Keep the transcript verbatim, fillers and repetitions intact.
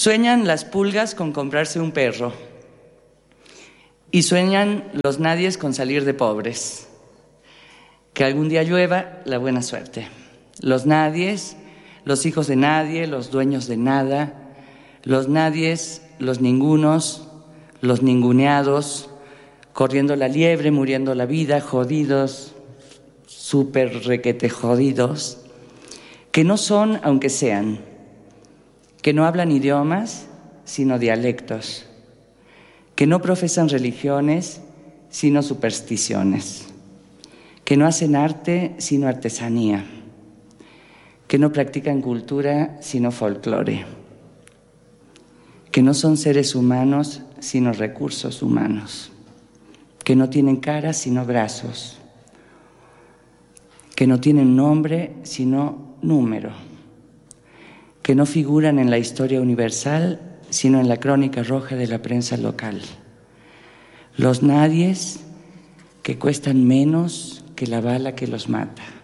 Sueñan las pulgas con comprarse un perro y sueñan los nadies con salir de pobres. Que algún día llueva la buena suerte. Los nadies, los hijos de nadie, los dueños de nada, los nadies, los ningunos, los ninguneados, corriendo la liebre, muriendo la vida, jodidos, súper requete jodidos, que no son aunque sean, que no hablan idiomas sino dialectos, que no profesan religiones sino supersticiones, que no hacen arte sino artesanía, que no practican cultura sino folclore, que no son seres humanos sino recursos humanos, que no tienen cara sino brazos, que no tienen nombre sino número, que no figuran en la historia universal sino en la crónica roja de la prensa local. Los nadies que cuestan menos que la bala que los mata.